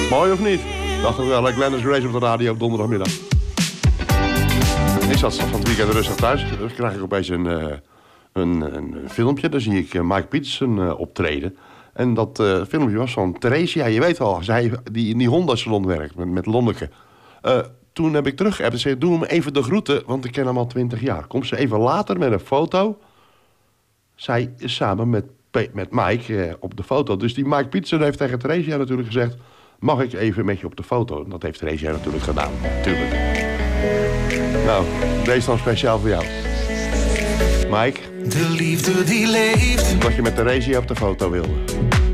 Mooi of niet? Dacht ik wel, Glennis Grace op de radio op donderdagmiddag. Ik zat van het weekend rustig thuis. Dan krijg ik opeens een filmpje. Dan zie ik Mike Pietersen optreden. En dat filmpje was van Theresia. Je weet wel, zij die in die Honda-salon werkt met Lonneke. Toen heb ik teruggeappt en zei, doe hem even de groeten, want ik ken hem al 20 jaar. Komt ze even later met een foto. Zij is samen met Mike op de foto. Dus die Mike Pietersen heeft tegen Theresia natuurlijk gezegd, mag ik even met je op de foto? En dat heeft Theresia natuurlijk gedaan, natuurlijk. Nou, deze dan speciaal voor jou. Mike. De liefde die leeft. Dat je met Theresia op de foto wilde.